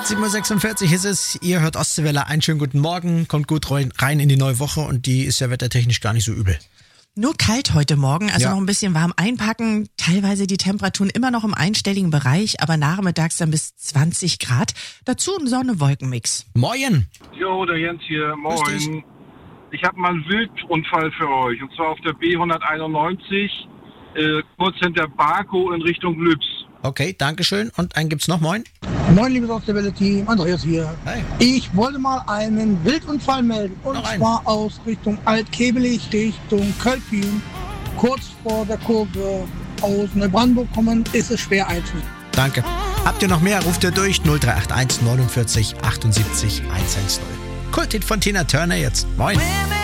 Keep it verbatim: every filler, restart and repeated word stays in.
sieben Uhr sechsundvierzig ist es. Ihr hört Ostseewelle. Einen schönen guten Morgen. Kommt gut rein in die neue Woche und die ist ja wettertechnisch gar nicht so übel. Nur kalt heute Morgen, also Ja. noch ein bisschen warm einpacken. Teilweise die Temperaturen immer noch im einstelligen Bereich, aber nachmittags dann bis zwanzig Grad. Dazu ein Sonne-Wolken-Mix. Moin. Jo, der Jens hier, Grüß dich. moin. Ich habe mal einen Wildunfall für euch, und zwar auf der B hunderteinundneunzig, äh, kurz hinter Baku in Richtung Lübs. Okay, dankeschön. Und einen gibt's noch, moin. Moin, liebes Ostseewelle-Team, Andreas hier. Hey. Ich wollte mal einen Wildunfall melden, und Noch einen. zwar aus Richtung Altkebelig, Richtung Kölpin. Kurz vor der Kurve aus Neubrandenburg kommen, ist es schwer einzusehen. Danke. Habt ihr noch mehr, ruft ihr durch null drei acht eins neunundvierzig achtundsiebzig hundertzehn. Kulthit von Tina Turner jetzt. Moin.